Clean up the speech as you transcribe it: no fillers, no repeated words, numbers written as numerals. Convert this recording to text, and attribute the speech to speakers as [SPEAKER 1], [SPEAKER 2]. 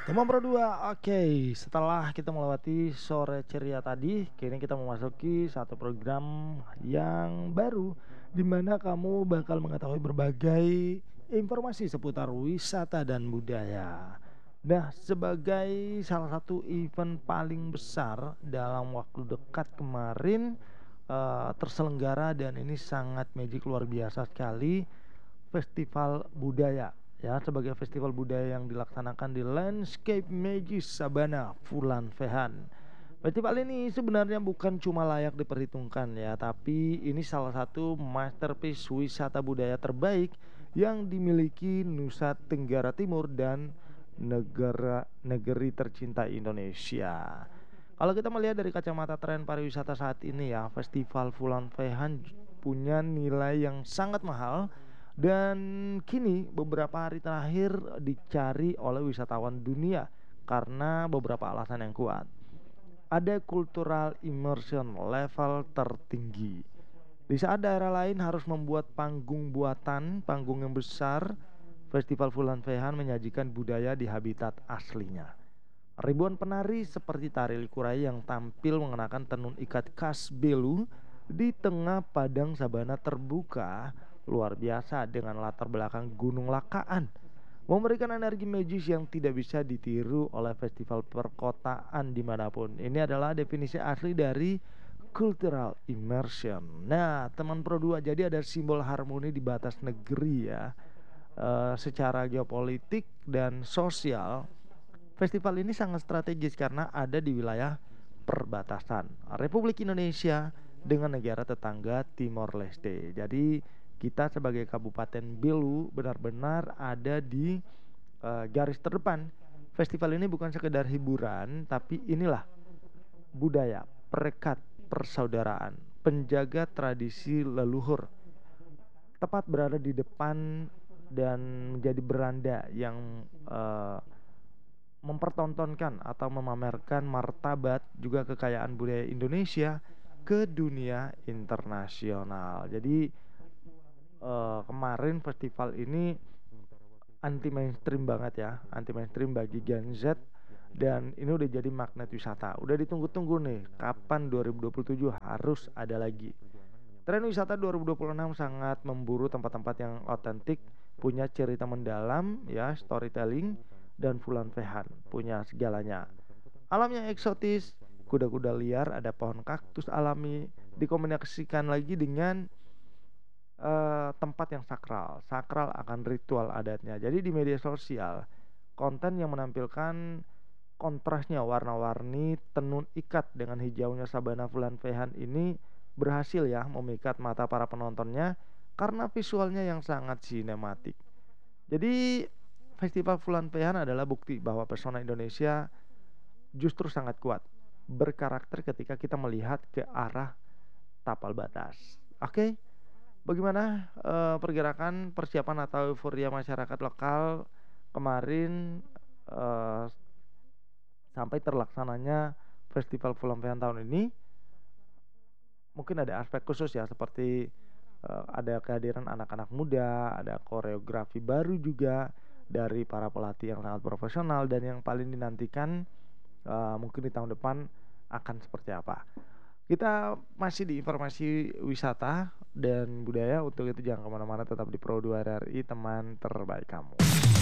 [SPEAKER 1] Teman Pro 2, oke. Setelah kita melewati sore ceria tadi, kini kita memasuki satu program yang baru, di mana kamu bakal mengetahui berbagai informasi seputar wisata dan budaya. Nah, sebagai salah satu event paling besar dalam waktu dekat kemarin terselenggara dan ini sangat magic luar biasa sekali, festival budaya ya, sebagai festival budaya yang dilaksanakan di Landscape Magis Sabana Fulan Fehan. Festival ini sebenarnya bukan cuma layak diperhitungkan ya, tapi ini salah satu masterpiece wisata budaya terbaik yang dimiliki Nusa Tenggara Timur dan negeri tercinta Indonesia. Kalau kita melihat dari kacamata tren pariwisata saat ini ya, Festival Fulan Fehan punya nilai yang sangat mahal dan kini beberapa hari terakhir dicari oleh wisatawan dunia karena beberapa alasan yang kuat. Ada cultural immersion level tertinggi. Di saat daerah lain harus membuat panggung buatan, panggung yang besar, Festival Fulan Fehan menyajikan budaya di habitat aslinya. Ribuan penari seperti tari Likurai yang tampil mengenakan tenun ikat khas Belu di tengah padang sabana terbuka luar biasa dengan latar belakang Gunung Lakaan, memberikan energi magis yang tidak bisa ditiru oleh festival perkotaan dimanapun. Ini adalah definisi asli dari cultural immersion. Nah, teman Pro 2, jadi ada simbol harmoni di batas negeri ya, secara geopolitik dan sosial. Festival ini sangat strategis karena ada di wilayah perbatasan Republik Indonesia dengan negara tetangga Timor Leste. Jadi kita sebagai Kabupaten Belu benar-benar ada di garis terdepan. Festival ini bukan sekedar hiburan, tapi inilah budaya, perekat persaudaraan, penjaga tradisi leluhur, tepat berada di depan dan menjadi beranda yang mempertontonkan atau memamerkan martabat juga kekayaan budaya Indonesia ke dunia internasional. Jadi kemarin festival ini anti mainstream banget ya, anti mainstream bagi Gen Z, dan ini udah jadi magnet wisata. Udah ditunggu-tunggu nih, kapan 2027 harus ada lagi. Tren wisata 2026 sangat memburu tempat-tempat yang otentik, punya cerita mendalam ya, storytelling, dan Fulan Fehan punya segalanya. Alamnya eksotis, kuda-kuda liar, ada pohon kaktus alami, dikombinasikan lagi dengan tempat yang sakral, sakral akan ritual adatnya. Jadi di media sosial, konten yang menampilkan kontrasnya warna-warni tenun ikat dengan hijaunya sabana Fulan Fehan ini berhasil ya memikat mata para penontonnya karena visualnya yang sangat sinematik. Jadi Festival Fulan Fehan adalah bukti bahwa pesona Indonesia justru sangat kuat, berkarakter ketika kita melihat ke arah tapal batas. Oke, bagaimana pergerakan persiapan atau euforia masyarakat lokal kemarin eh, sampai terlaksananya Festival Fulan Fehan tahun ini? Mungkin ada aspek khusus ya, seperti ada kehadiran anak-anak muda, ada koreografi baru juga dari para pelatih yang sangat profesional, dan yang paling dinantikan mungkin di tahun depan akan seperti apa. Kita masih di informasi wisata dan budaya, untuk itu jangan kemana-mana, tetap di Pro 2 RRI, teman terbaik kamu.